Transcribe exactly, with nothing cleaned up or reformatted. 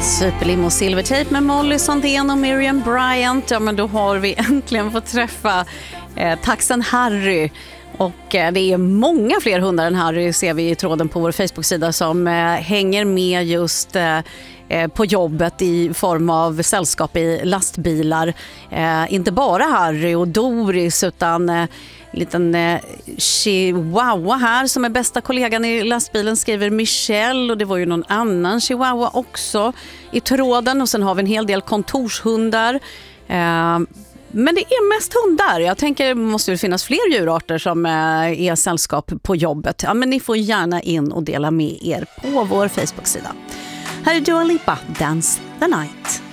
Superlim och Silvertape med Molly Sandén och Miriam Bryant. Ja, men då har vi äntligen fått träffa eh, taxen Harry. Och eh, det är många fler hundar än Harry, ser vi i tråden på vår Facebook-sida, som eh, hänger med just eh, på jobbet i form av sällskap i lastbilar. Eh, inte bara Harry och Doris, utan eh, liten eh, chihuahua här som är bästa kollegan i lastbilen, skriver Michelle, och det var ju någon annan chihuahua också i tråden. Och sen har vi en hel del kontorshundar. Eh, men det är mest hundar. Jag tänker det måste ju finnas fler djurarter som eh, är sällskap på jobbet. Ja, men ni får gärna in och dela med er på vår Facebook-sida. Här är Dua Lipa, Dance the Night.